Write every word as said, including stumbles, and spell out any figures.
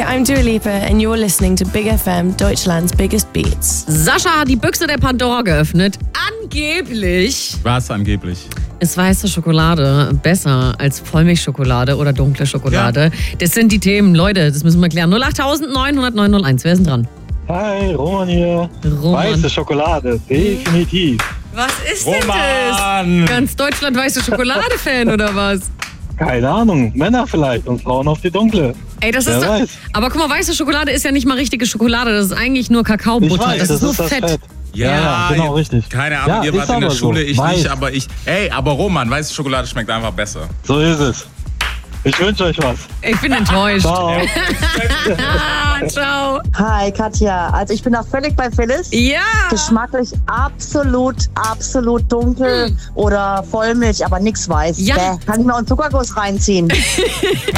I'm Dua Lipa and you're listening to Big F M, Deutschland's biggest beats. Sascha hat die Büchse der Pandora geöffnet. Angeblich Was angeblich? ist weiße Schokolade besser als Vollmilchschokolade oder dunkle Schokolade. Ja. Das sind die Themen, Leute, das müssen wir klären. null acht neun null null neun null eins, wer ist denn dran? Hi, Roman hier. Roman. Weiße Schokolade, definitiv. Was ist Roman. denn das? Ganz Deutschland weiße Schokolade-Fan oder was? Keine Ahnung, Männer vielleicht und Frauen auf die dunkle. Ey, das Wer ist doch, weiß. aber guck mal, weiße Schokolade ist ja nicht mal richtige Schokolade, das ist eigentlich nur Kakaobutter. Ich weiß, das, das ist nur ist das Fett. Fett. Ja, Ja, genau, ihr- richtig. Keine Ahnung, Ja, ihr ist wart in der aber so. Schule, ich Weiß. nicht, aber ich. Ey, aber Roman, weiße Schokolade schmeckt einfach besser. So ist es. Ich wünsche euch was. Ich bin enttäuscht. Ciao. Ah, ciao. Hi Katja, also ich bin da völlig bei Phyllis. Ja. Geschmacklich absolut, absolut dunkel oder Vollmilch, aber nichts weiß. Ja. Bäh. Kann ich mir auch einen Zuckerguss reinziehen.